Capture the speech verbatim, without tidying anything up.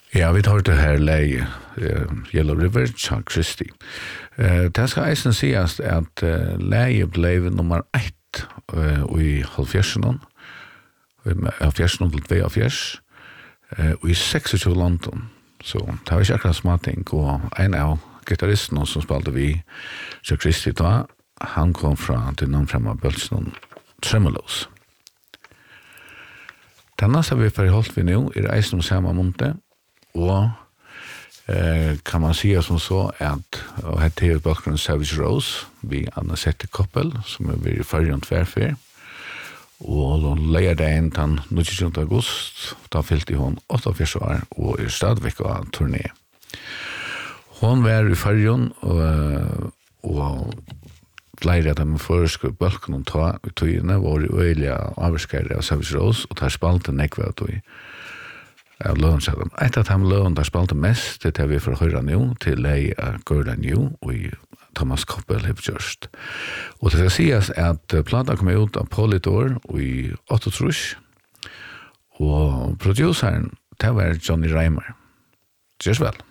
Ja, vi tar det här läge, uh, Yellow River, Chuck Christie. Uh, det skal eisen sies at uh, läge blev nummer ett uh, i halvfjersen, halvfjersen til två fjers, uh, og i tjugosex London. Så det var ikke akkurat småting, og en av gitarristen som spalte vi, Chuck Christie da, han kom fra til noen fremme av Bølsen Tremolos. Den neste vi får holdt vi nå er eisen om samme måned, og eh, kan man säga som så at og hette er bakgrunnen Savage Rose vi Anna Sette Koppel som er vi i fargen tverfer og leier det inn den nittonde august da fylte hun åttiofyra år og er stadigvæk av turné. Hon var i fargen og, og flere av dem foreske balken og ta i tøyene var i øyelige avskere av Savage Rose og tar spalte nekve av tøy av løn sa dem. Et av dem løn der spalte mest det er vi får høre nå til Lei Girl I Knew og i Thomas Koppel har gjort. Og det skal sies at plata kom ut av Polydor i åttiåtte og produceren det var Johnny Reimer. Gjørs vel.